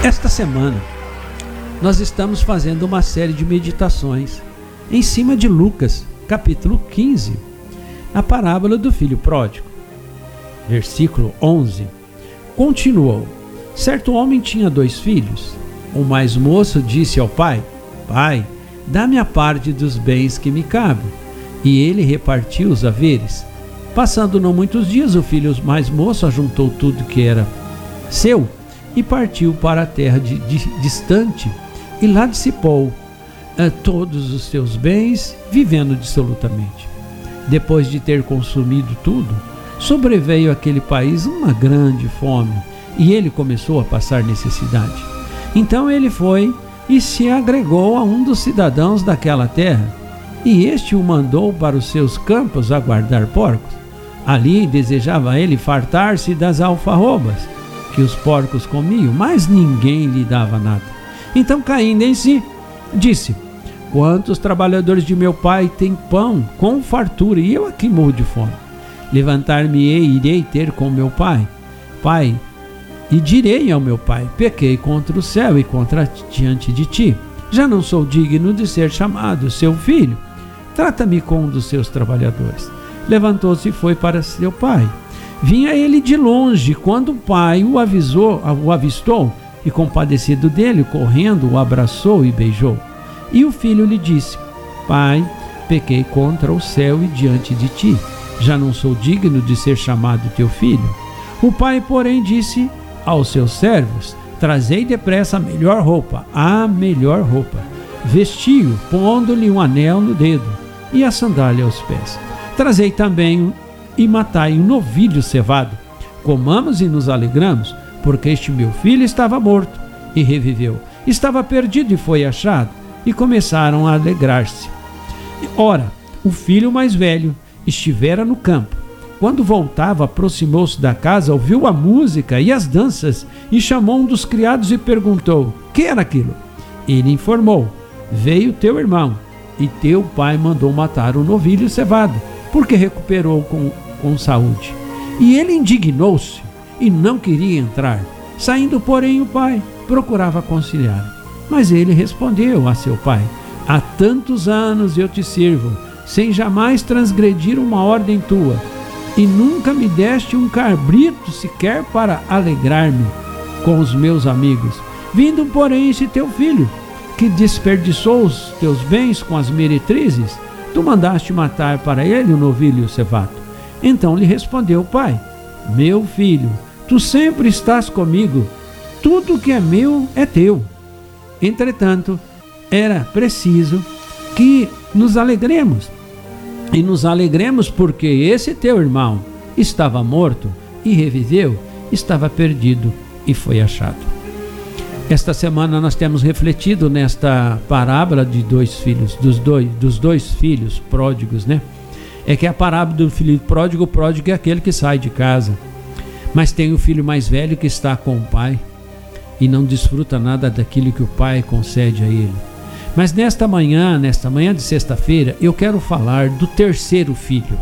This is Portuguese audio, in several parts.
Esta semana nós estamos fazendo uma série de meditações em cima de Lucas, capítulo 15, a parábola do filho pródigo. Versículo 11. Continuou: certo homem tinha 2 filhos. O mais moço disse ao pai: Pai, dá-me a parte dos bens que me cabem. E ele repartiu os haveres. Passando não muitos dias, o filho mais moço ajuntou tudo que era seu e partiu para a terra distante, e lá dissipou todos os seus bens, vivendo dissolutamente. Depois de ter consumido tudo, sobreveio àquele país uma grande fome, e ele começou a passar necessidade. Então ele foi e se agregou a um dos cidadãos daquela terra, e este o mandou para os seus campos a guardar porcos. Ali desejava ele fartar-se das alfarrobas que os porcos comiam, mas ninguém lhe dava nada. Então, caindo em si, disse: quantos trabalhadores de meu pai têm pão com fartura, e eu aqui morro de fome? Levantar-me-ei e irei ter com meu pai, e direi ao meu pai: pequei contra o céu e diante de ti. Já não sou digno de ser chamado seu filho. Trata-me com um dos seus trabalhadores. Levantou-se e foi para seu pai. Vinha ele de longe, quando o pai o avistou, e compadecido dele, correndo, o abraçou e beijou. E o filho lhe disse: Pai, pequei contra o céu e diante de ti. Já não sou digno de ser chamado teu filho. O pai, porém, disse aos seus servos: trazei depressa a melhor roupa, vestiu, pondo-lhe um anel no dedo e a sandália aos pés. Trazei também e matai um novilho cevado. Comamos e nos alegramos, porque este meu filho estava morto e reviveu, estava perdido e foi achado. E começaram a alegrar-se. Ora, o filho mais velho estivera no campo. Quando voltava, aproximou-se da casa, ouviu a música e as danças, e chamou um dos criados e perguntou: que era aquilo? Ele informou: veio teu irmão, e teu pai mandou matar o novilho cevado, porque recuperou com saúde. E ele indignou-se e não queria entrar. Saindo, porém, o pai procurava conciliar. Mas ele respondeu a seu pai: há tantos anos eu te sirvo, sem jamais transgredir uma ordem tua, e nunca me deste um cabrito sequer para alegrar-me com os meus amigos. Vindo, porém, esse teu filho, que desperdiçou os teus bens com as meretrizes, tu mandaste matar para ele o novilho cevado. Então lhe respondeu o pai: meu filho, tu sempre estás comigo, tudo que é meu é teu. Entretanto, era preciso que nos alegremos. E nos alegremos porque esse teu irmão estava morto e reviveu, estava perdido e foi achado. Esta semana nós temos refletido nesta parábola de 2 filhos, dos dois filhos pródigos, né? É que a parábola do filho pródigo, o pródigo é aquele que sai de casa, mas tem o filho mais velho que está com o pai e não desfruta nada daquilo que o pai concede a ele. Mas nesta manhã de sexta-feira, eu quero falar do terceiro filho.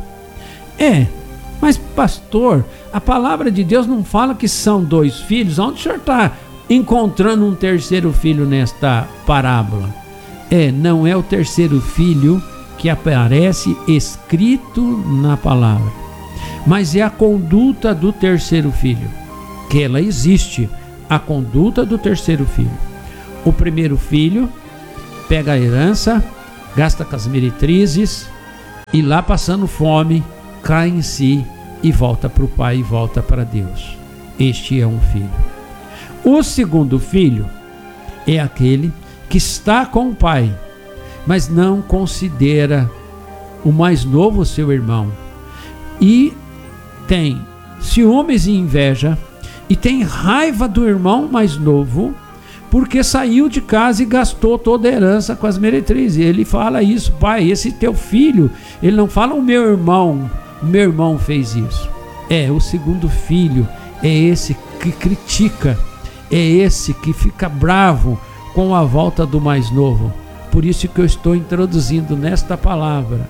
Mas pastor, a palavra de Deus não fala que são 2 filhos. Onde o senhor está encontrando um terceiro filho nesta parábola? Não é o terceiro filho que aparece escrito na palavra, mas é a conduta do terceiro filho, que ela existe, a conduta do terceiro filho. O primeiro filho pega a herança, gasta com as meretrizes, e lá passando fome, cai em si e volta para o pai e volta para Deus. Este é um filho. O segundo filho é aquele que está com o pai, mas não considera o mais novo seu irmão, e tem ciúmes e inveja, e tem raiva do irmão mais novo, porque saiu de casa e gastou toda a herança com as meretrizes. Ele fala isso: pai, esse teu filho. Ele não fala o meu irmão fez isso. O segundo filho é esse que critica, é esse que fica bravo com a volta do mais novo. Por isso que eu estou introduzindo nesta palavra,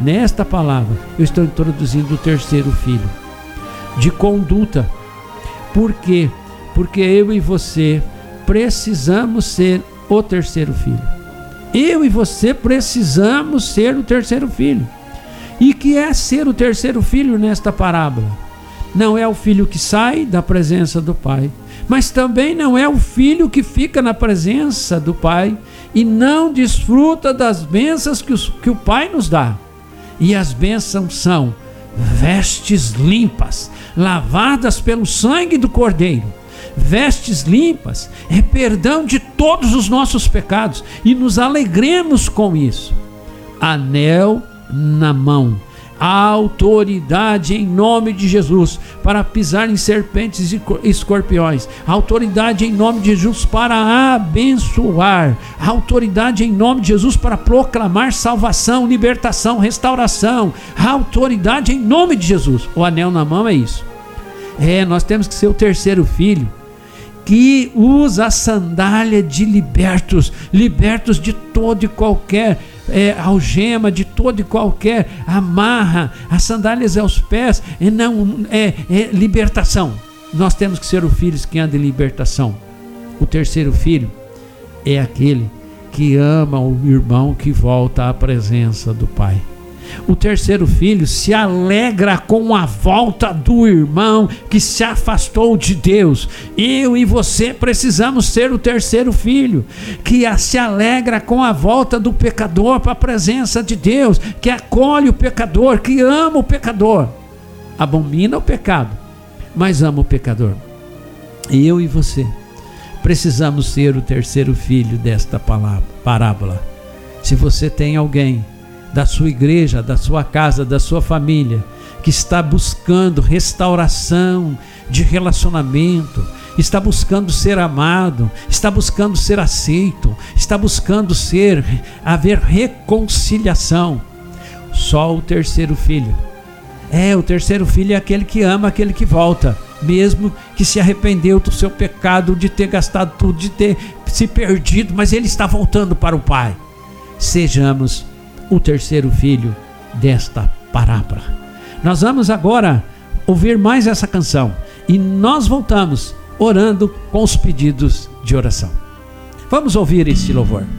eu estou introduzindo o terceiro filho, de conduta. Por quê? Porque eu e você precisamos ser o terceiro filho. Eu e você precisamos ser o terceiro filho. E que é ser o terceiro filho nesta parábola? Não é o filho que sai da presença do pai, mas também não é o filho que fica na presença do pai e não desfruta das bênçãos que o pai nos dá. E as bênçãos são vestes limpas, lavadas pelo sangue do Cordeiro. Vestes limpas é perdão de todos os nossos pecados, e nos alegremos com isso. Anel na mão, a autoridade em nome de Jesus para pisar em serpentes e escorpiões, a autoridade em nome de Jesus para abençoar, a autoridade em nome de Jesus para proclamar salvação, libertação, restauração, a autoridade em nome de Jesus. O anel na mão é isso. Nós temos que ser o terceiro filho que usa a sandália de libertos de todo e qualquer algema, de todo e qualquer amarra, as sandálias aos pés, libertação. Nós temos que ser os filhos que andam em libertação. O terceiro filho é aquele que ama o irmão que volta à presença do pai. O terceiro filho se alegra com a volta do irmão que se afastou de Deus. Eu e você precisamos ser o terceiro filho que se alegra com a volta do pecador para a presença de Deus, que acolhe o pecador, que ama o pecador, abomina o pecado, mas ama o pecador. Eu e você precisamos ser o terceiro filho desta parábola. Se você tem alguém da sua igreja, da sua casa, da sua família, que está buscando restauração de relacionamento, está buscando ser amado, está buscando ser aceito, está buscando haver reconciliação, só o terceiro filho. O terceiro filho é aquele que ama aquele que volta, mesmo que se arrependeu do seu pecado, de ter gastado tudo, de ter se perdido, mas ele está voltando para o Pai. Sejamos o terceiro filho desta parábola. Nós vamos agora ouvir mais essa canção e nós voltamos orando com os pedidos de oração. Vamos ouvir este louvor.